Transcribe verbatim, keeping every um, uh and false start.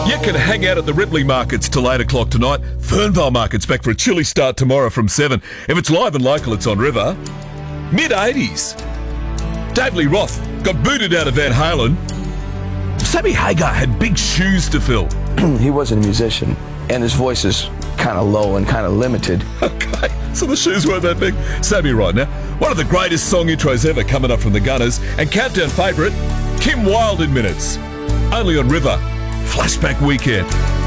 You can hang out at the Ripley Markets till eight o'clock tonight. Fernvale Market's back for a chilly start tomorrow from seven. If it's live and local, it's on River. mid eighties. Dave Lee Roth got booted out of Van Halen. Sammy Hagar had big shoes to fill. He wasn't a musician, and his voice is kind of low and kind of limited. Okay, so the shoes weren't that big. Sammy right now. One of the greatest song intros ever coming up from the Gunners. And countdown favourite, Kim Wilde in minutes. Only on River. Flashback Weekend.